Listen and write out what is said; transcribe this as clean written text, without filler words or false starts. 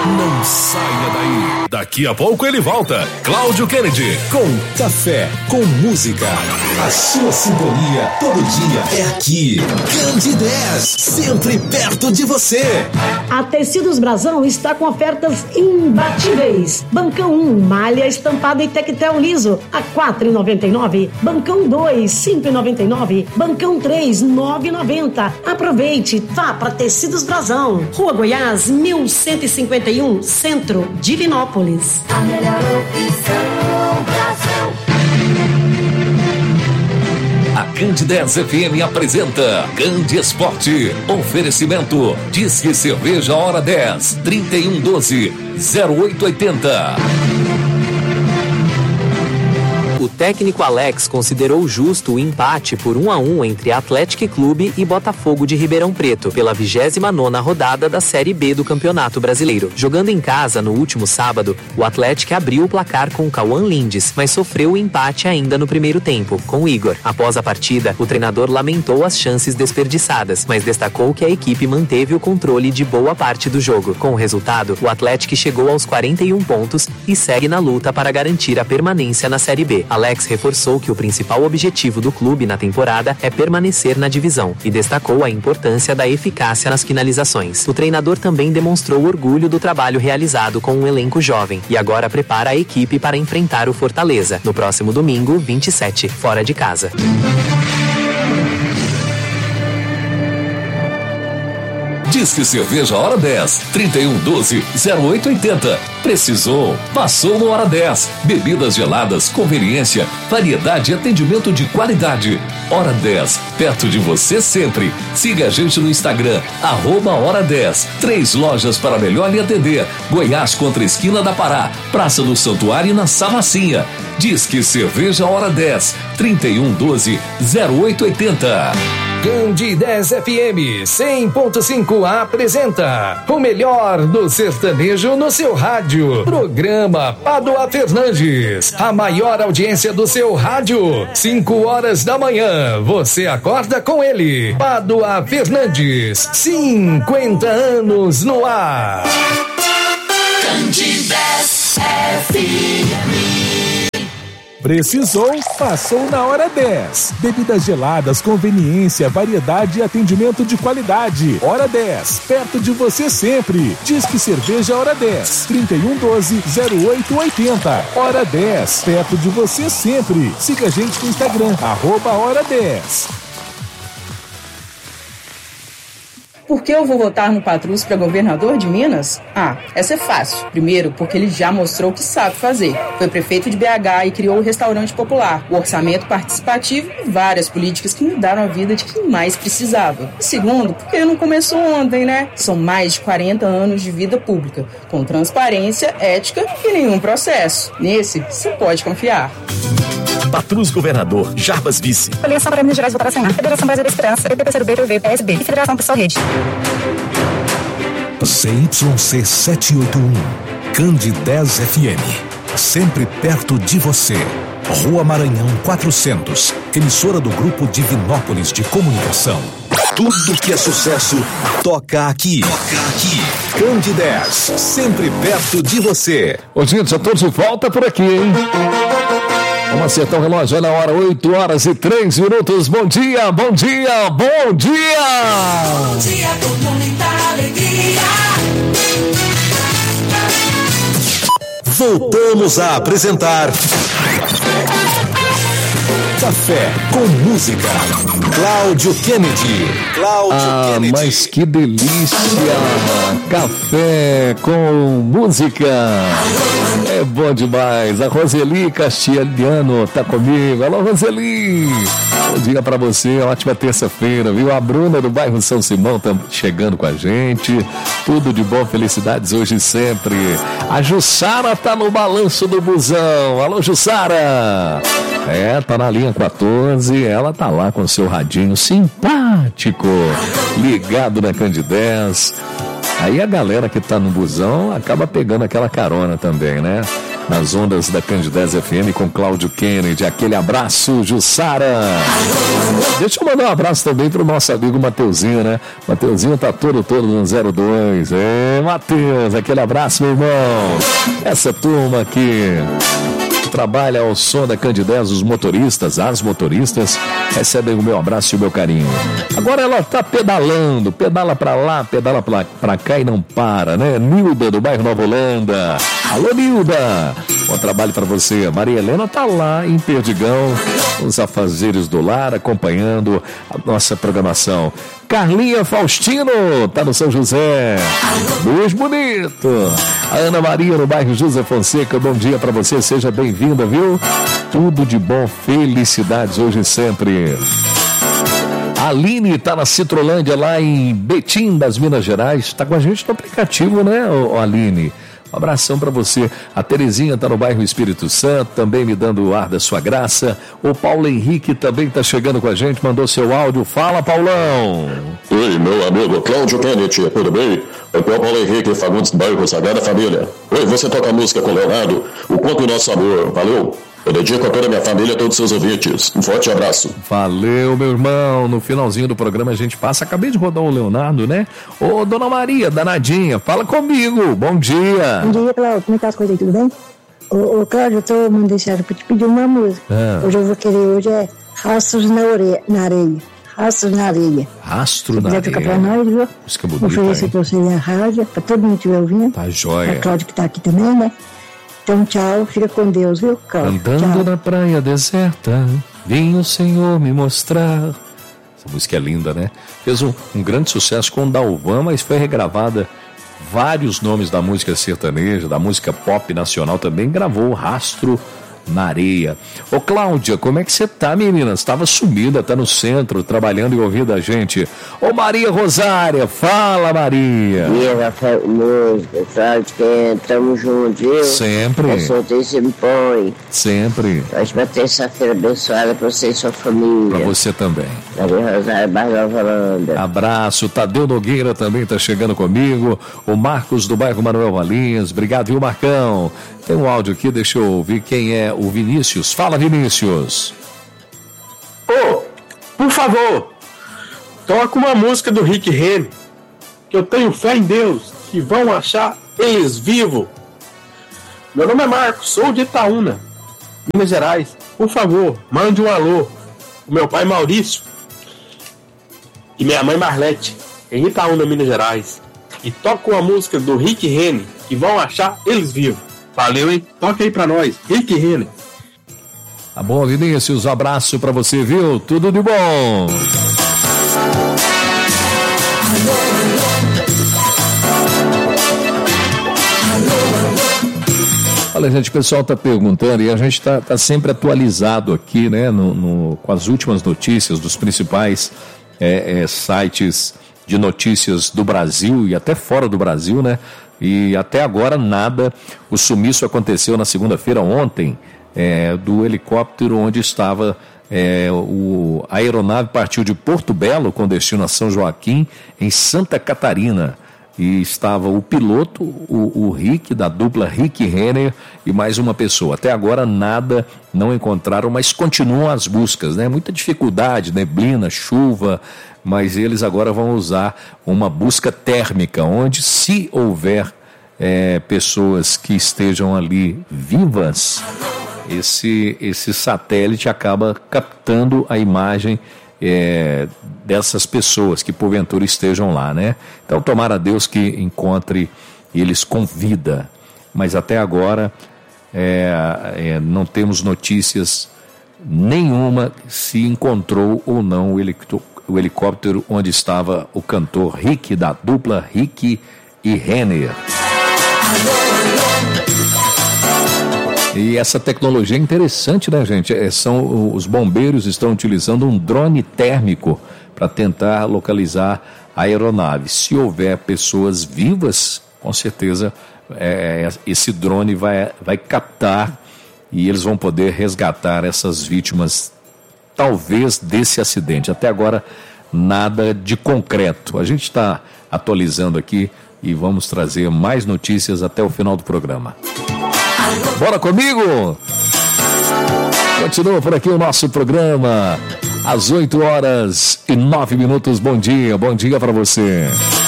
Não saia daí. Daqui a pouco ele volta. Cláudio Kennedy com Café com Música. A sua sintonia todo dia é aqui. Candidez, sempre perto de você. A Tecidos Brasão está com ofertas imbatíveis. Bancão 1, malha estampada e tectel liso a R$ 4,99. Bancão 2, R$ 5,99. Bancão 3, R$ 9,90. Aproveite, vá para Tecidos Brasão. Rua Goiás, 1151, Centro, Divinópolis. A melhor opção, Brasão. A Candidez FM apresenta Candi Esporte. Oferecimento Disque Cerveja Hora 10 3112-0880. O técnico Alex considerou justo o empate por 1-1 entre Atlético Clube e Botafogo de Ribeirão Preto, pela 29ª rodada da Série B do Campeonato Brasileiro. Jogando em casa no último sábado, o Atlético abriu o placar com Cauã Lindes, mas sofreu o empate ainda no primeiro tempo, com Igor. Após a partida, o treinador lamentou as chances desperdiçadas, mas destacou que a equipe manteve o controle de boa parte do jogo. Com o resultado, o Atlético chegou aos 41 pontos e segue na luta para garantir a permanência na Série B. Alex reforçou que o principal objetivo do clube na temporada é permanecer na divisão e destacou a importância da eficácia nas finalizações. O treinador também demonstrou orgulho do trabalho realizado com um elenco jovem e agora prepara a equipe para enfrentar o Fortaleza no próximo domingo, 27, fora de casa. Disque Cerveja Hora 10 3112-0880. Precisou? Passou no Hora 10. Bebidas geladas, conveniência, variedade e atendimento de qualidade. Hora 10, perto de você sempre. Siga a gente no Instagram, @Hora 10. 3 lojas para melhor lhe atender. Goiás contra a esquina da Pará, Praça do Santuário na Samacinha. Disque Cerveja Hora 10 3112-0880. Candidez FM 100.5 apresenta o melhor do sertanejo no seu rádio. Programa Padua Fernandes, a maior audiência do seu rádio. 5 horas da manhã, você acorda com ele. Padua Fernandes, 50 anos no ar. Candidez FM. Precisou? Passou na Hora 10. Bebidas geladas, conveniência, variedade e atendimento de qualidade. Hora 10, perto de você sempre. Disque Cerveja Hora 10, 3112-0880. Hora 10, perto de você sempre. Siga a gente no Instagram, @Hora 10. Por que eu vou votar no Patrus para governador de Minas? Essa é fácil. Primeiro, porque ele já mostrou o que sabe fazer. Foi prefeito de BH e criou o restaurante popular, o orçamento participativo e várias políticas que mudaram a vida de quem mais precisava. E segundo, porque ele não começou ontem, né? São mais de 40 anos de vida pública, com transparência, ética e nenhum processo. Nesse, você pode confiar. Patrus Governador, Jarbas Vice. Coligação para Minas Gerais votar sem Federação Brasileira da Esperança, PPCB, PV, PSB e Federação Pessoal Rede. CYC 781, Candidez FM, sempre perto de você. Rua Maranhão 400, emissora do Grupo Divinópolis de Comunicação. Tudo que é sucesso, toca aqui. Toca aqui. Candidez, sempre perto de você. Ô, gente, já tô de volta por aqui, hein? Vamos acertar o relógio, olha a hora, 8 horas e 3 minutos. Bom dia, bom dia, bom dia! Bom dia com muita alegria. Voltamos a apresentar Café com Música. Cláudio Kennedy. Kennedy. Mas que delícia! Café com música. É bom demais. A Roseli Castilhano tá comigo. Alô, Roseli. Bom dia pra você. Ótima terça-feira, viu? A Bruna do bairro São Simão tá chegando com a gente. Tudo de bom, felicidades hoje e sempre. A Jussara tá no balanço do busão. Alô, Jussara. Tá na linha 14, ela tá lá com seu radinho simpático, ligado na Candidez. Aí a galera que tá no busão acaba pegando aquela carona também, né? nas ondas da Candidez FM com Cláudio Kennedy. Aquele abraço, Jussara. Deixa eu mandar um abraço também pro nosso amigo Mateuzinho, né? Mateuzinho tá todo no 02. Matheus, aquele abraço, meu irmão. Essa turma aqui trabalha ao som da Candidez, os motoristas, as motoristas, recebem o meu abraço e o meu carinho. Agora ela tá pedalando, pedala pra lá, pedala pra cá e não para, né? Nilda, do bairro Nova Holanda. Alô, Nilda! Bom trabalho pra você. Maria Helena tá lá em Perdigão, os afazeres do lar, acompanhando a nossa programação. Carlinha Faustino, tá no São José. Beijo bonito. A Ana Maria, no bairro José Fonseca, bom dia pra você, seja bem-vinda, viu? Tudo de bom, felicidades hoje e sempre. A Aline tá na Citrolândia, lá em Betim, das Minas Gerais. Tá com a gente no aplicativo, né, Aline? Um abração para você. A Terezinha tá no bairro Espírito Santo, também me dando o ar da sua graça. O Paulo Henrique também tá chegando com a gente, mandou seu áudio. Fala, Paulão! Oi, meu amigo Cláudio Kennedy, tudo bem? Aqui é o Paulo Henrique Fagundes do bairro Sagrada Família. Oi, você toca a música com o Leonardo? O Quanto o Nosso Amor, valeu? Eu dedico a toda a minha família e a todos os seus ouvintes. Um forte abraço. Valeu, meu irmão. No finalzinho do programa a gente passa. Acabei de rodar o Leonardo, né? Ô, Dona Maria, danadinha, fala comigo. Bom dia. Bom dia, Cláudio. Como é que tá as coisas aí? Tudo bem? Ô, Cláudio, eu tô mandando deixar pra te pedir uma música. Hoje eu vou querer, hoje é Rastros na Areia. Rastros na Areia. Rastro na Areia. Se quiser tocar pra nós, viu? Música bonita, vou oferecer pra você na rádio, pra todo mundo que estiver ouvindo. Tá jóia. A Cláudio que tá aqui também, né? Então, tchau, fica com Deus, viu, Cláudio? Andando tchau. na praia deserta, vem o Senhor me mostrar. Essa música é linda, né? Fez um grande sucesso com o Dalvan, mas foi regravada. Vários nomes da música sertaneja, da música pop nacional também gravou Rastro na Areia. Ô, Cláudia, como é que você tá, menina? Você tava sumida, tá no centro, trabalhando e ouvindo a gente. Ô, Maria Rosária, fala, Maria. Viva a música, Cláudio Kennedy, tamo junto, viu? Sempre. Eu soltei, você me põe. Sempre. Hoje uma terça-feira abençoada pra você e sua família. Pra você também. Maria Rosária, bairro Nova Holanda. Abraço, Tadeu Nogueira também tá chegando comigo. O Marcos do bairro Manuel Valinhos. Obrigado, viu, Marcão? Tem um áudio aqui, deixa eu ouvir quem é o Vinícius. Fala, Vinícius. Por favor, toca uma música do Rick Renner, que eu tenho fé em Deus, que vão achar eles vivos. Meu nome é Marcos, sou de Itaúna, Minas Gerais. Por favor, mande um alô pro meu pai Maurício e minha mãe Marlete, em Itaúna, Minas Gerais. E toca uma música do Rick Renner, que vão achar eles vivos. Valeu, hein? Toca aí pra nós, Rick Renner. Tá bom, Vinícius, abraço pra você, viu? Tudo de bom. Olha, gente, o pessoal tá perguntando e a gente tá sempre atualizado aqui, né, com as últimas notícias dos principais sites de notícias do Brasil e até fora do Brasil, né? E até agora nada. O sumiço aconteceu na segunda-feira, ontem, do helicóptero onde estava a aeronave. Partiu de Porto Belo com destino a São Joaquim, em Santa Catarina. E estava o piloto, o Rick, da dupla Rick Renner, e mais uma pessoa. Até agora nada, não encontraram, mas continuam as buscas, né? Muita dificuldade, neblina, chuva, mas eles agora vão usar uma busca térmica, onde, se houver pessoas que estejam ali vivas, esse satélite acaba captando a imagem dessas pessoas que porventura estejam lá, né? Então tomara a Deus que encontre eles com vida, mas até agora não temos notícias nenhuma se encontrou ou não o helicóptero onde estava o cantor Rick, da dupla Rick e Renner. E essa tecnologia é interessante, né, gente? Os bombeiros estão utilizando um drone térmico para tentar localizar a aeronave. Se houver pessoas vivas, com certeza esse drone vai captar e eles vão poder resgatar essas vítimas, talvez, desse acidente. Até agora, nada de concreto. A gente está atualizando aqui e vamos trazer mais notícias até o final do programa. Bora comigo? Continua por aqui o nosso programa. Às 8 horas e 9 minutos. Bom dia pra você.